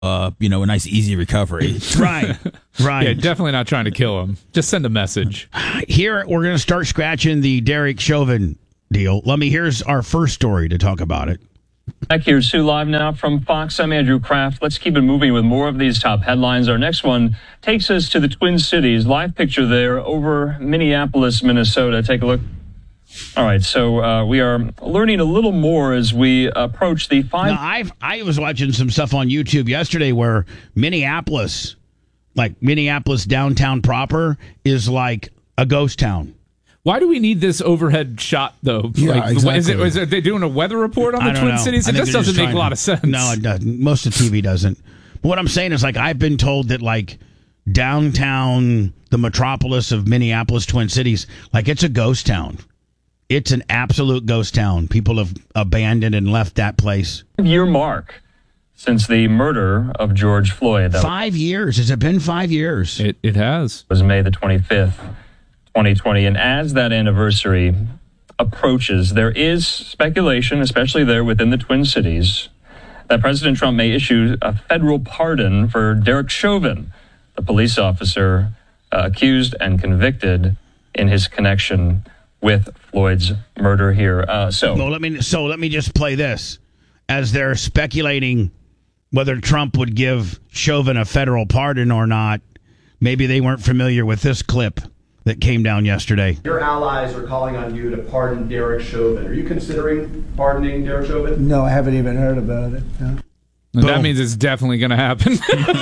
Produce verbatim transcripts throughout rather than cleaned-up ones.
uh, you know, a nice easy recovery. Right, right. Yeah, definitely not trying to kill him. Just send a message. Here, we're going to start scratching the Derek Chauvin deal. Let me, here's our first story to talk about it. Back here, Sue, live now from Fox. I'm Andrew Kraft. Let's keep it moving with more of these top headlines. Our next one takes us to the Twin Cities. Live picture there over Minneapolis, Minnesota. Take a look. All right, so uh, we are learning a little more as we approach the five. Now, I've, I was watching some stuff on YouTube yesterday where Minneapolis, like Minneapolis downtown proper, is like a ghost town. Why do we need this overhead shot, though? Yeah, like, exactly. Is it, is it, are they doing a weather report on the Twin know. Cities? It just doesn't make a lot of sense. No, it doesn't. Most of T V doesn't. But what I'm saying is, like, I've been told that, like, downtown, the metropolis of Minneapolis, Twin Cities, like, it's a ghost town. It's an absolute ghost town. People have abandoned and left that place. Year mark since the murder of George Floyd. That Five years. Has it been five years? It, it has. was May the twenty-fifth. twenty twenty. And as that anniversary approaches, there is speculation, especially there within the Twin Cities, that President Trump may issue a federal pardon for Derek Chauvin, the police officer uh, accused and convicted in his connection with Floyd's murder here. Uh, so, well, let me so let me just play this as they're speculating whether Trump would give Chauvin a federal pardon or not. Maybe they weren't familiar with this clip that came down yesterday. Your allies are calling on you to pardon Derek Chauvin. Are you considering pardoning Derek Chauvin? No, I haven't even heard about it. No. That means it's definitely going to happen.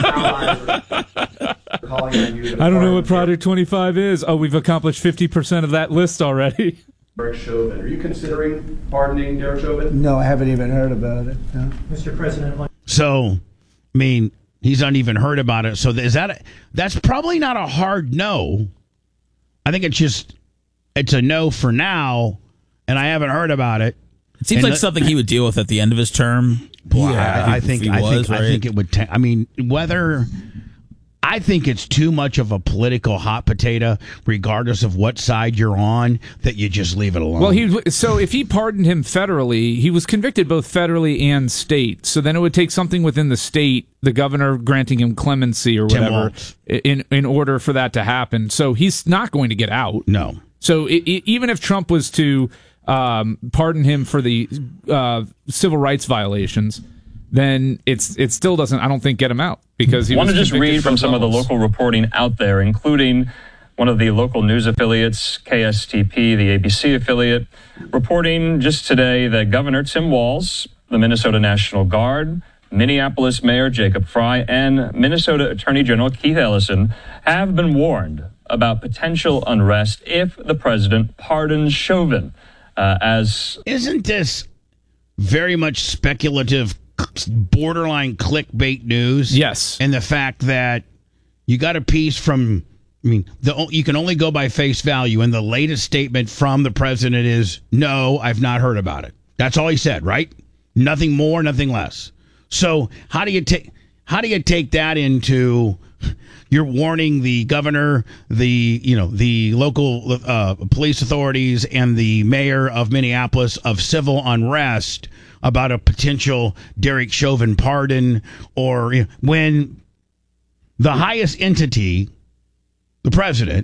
Calling on you to I don't know what pardon Project twenty-five is. Oh, we've accomplished fifty percent of that list already. Derek Chauvin. Are you considering pardoning Derek Chauvin? No, I haven't even heard about it. No. Mister President. So, I mean, he's not even heard about it. So is that a, that's probably not a hard no. I think it's just it's a no for now, and I haven't heard about it. It seems and like the, something he would deal with at the end of his term. Boy, yeah, I, I think he I was, think right? I think it would. Ta- I mean, whether I think it's too much of a political hot potato, regardless of what side you're on, that you just leave it alone. Well, he so if he pardoned him federally, he was convicted both federally and state. So then it would take something within the state, the governor granting him clemency or Tim whatever, Walz. in in order for that to happen. So he's not going to get out. No. So it, it, even if Trump was to um, pardon him for the uh, civil rights violations, then it's it still doesn't, I don't think, get him out because he I want was to just convicted read from both some of the levels. local reporting out there, including one of the local news affiliates, K S T P, the A B C affiliate, reporting just today that Governor Tim Walz, the Minnesota National Guard, Minneapolis Mayor Jacob Frey, and Minnesota Attorney General Keith Ellison have been warned about potential unrest if the president pardons Chauvin. Uh, as Isn't this very much speculative, borderline clickbait news? Yes. And the fact that you got a piece from, I mean, the you can only go by face value, and the latest statement from the president is, no, I've not heard about it. That's all he said, right? Nothing more, nothing less. So how do you take how do you take that into you're warning the governor, the you know the local uh, police authorities, and the mayor of Minneapolis of civil unrest about a potential Derek Chauvin pardon, or you know, when the highest entity, the president,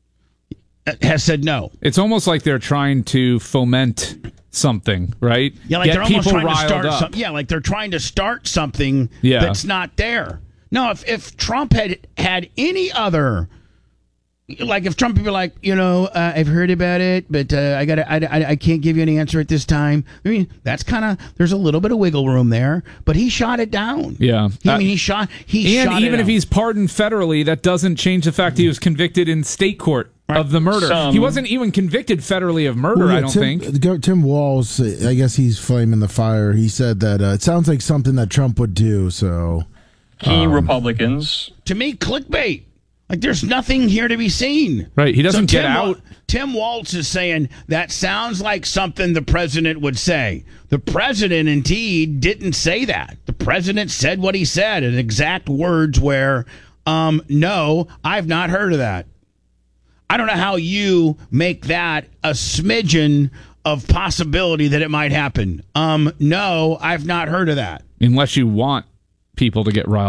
has said no. It's almost like they're trying to foment something, right? Yeah, like Get they're almost people trying to riled start up. some, yeah, like they're trying to start something Yeah. that's not there. No, if if Trump had had any other, like if Trump would be like, you know, uh, I've heard about it, but uh, I got I, I I can't give you any answer at this time. I mean, that's kind of there's a little bit of wiggle room there, but he shot it down. Yeah, I Uh, mean, he shot he and shot it even if out. he's pardoned federally, that doesn't change the fact he was convicted in state court of the murder. Some- he wasn't even convicted federally of murder, Well, yeah, I don't Tim, think. Go- Tim Walz, uh, I guess he's flaming the fire. He said that uh, it sounds like something that Trump would do. So key Republicans. to me, clickbait. Like there's nothing here to be seen. Right, he doesn't So get Tim Wa- out. Tim Walz is saying that sounds like something the president would say. The president indeed didn't say that. The president said what he said in exact words where, um, no, I've not heard of that. I don't know how you make that a smidgen of possibility that it might happen. Um, no, I've not heard of that. Unless you want people to get riled